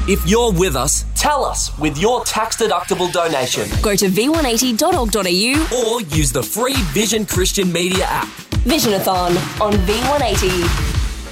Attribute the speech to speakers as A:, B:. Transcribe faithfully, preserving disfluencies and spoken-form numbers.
A: If you're with us, tell us with your tax-deductible donation.
B: Go to v one eighty dot org dot a u
A: or use the free Vision Christian Media app.
B: Visionathon on V one eighty.